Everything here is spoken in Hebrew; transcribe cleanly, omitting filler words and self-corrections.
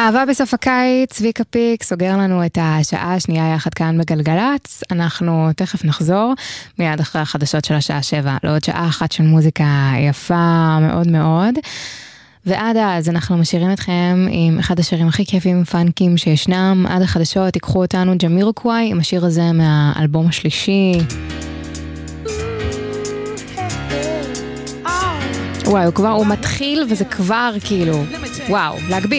אהבה בסוף הקיץ, צביקה פיק סוגר לנו את השעה השנייה יחד כאן בגלגלץ. אנחנו תכף נחזור מיד אחרי החדשות של השעה 7 לעוד שעה אחת של מוזיקה יפה מאוד מאוד. ועד אז אנחנו משאירים אתכם עם אחד השירים הכי כיפים פאנקים שישנם. עד החדשות תיקחו אותנו ג'מירוקוואי עם השיר הזה מהאלבום השלישי. וואו, הוא מתחיל וזה כבר כאילו, וואו, להגביל.